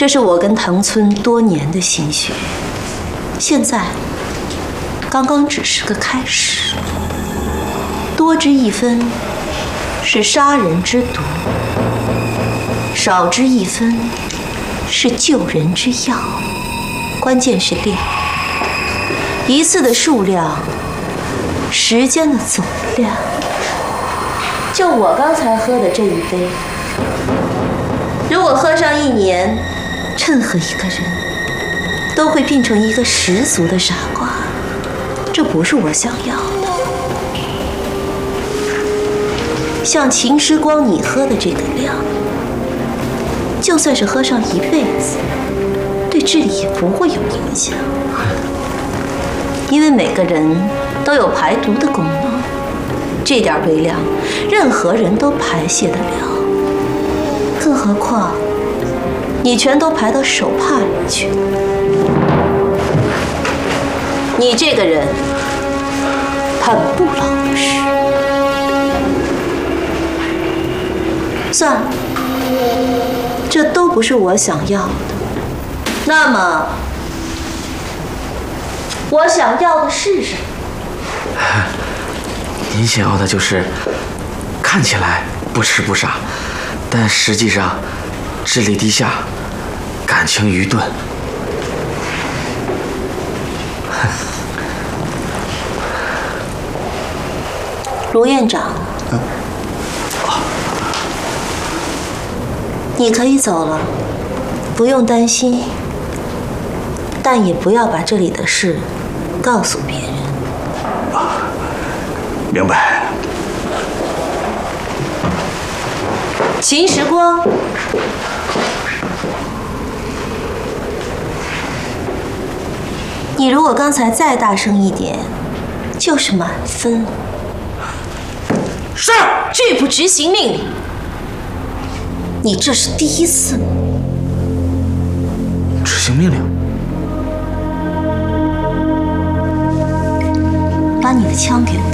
这是我跟藤村多年的心血，现在刚刚只是个开始。多之一分是杀人之毒，少之一分是救人之药，关键是量。一次的数量，时间的总量。就我刚才喝的这一杯，如果喝上1年，任何一个人都会变成一个十足的傻瓜，这不是我想要的。像秦时光你喝的这个量，就算是喝上一辈子，对智力也不会有影响，因为每个人都有排毒的功能，这点微量，任何人都排泄得了，更何况你全都排到手帕里去了。你这个人很不老实。算了，这都不是我想要的。那么，我想要的是什么？ 您想要的就是看起来不痴不傻，但实际上智力低下，感情愚钝。 卢院长，你可以走了，不用担心，但也不要把这里的事告诉别人。 明白。 秦时光，你如果刚才再大声一点，就是满分。 是。 拒不执行命令。你这是第一次吗？ 执行命令。 把你的枪给我。